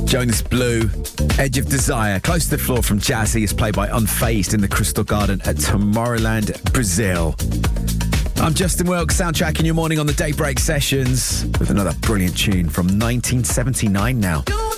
Jonas Blue, Edge of Desire. Close to the Floor from Jazzy is played by Unfazed in the Crystal Garden at Tomorrowland, Brazil. I'm Justin Wilkes, soundtracking your morning on the Daybreak Sessions with another brilliant tune from 1979 now.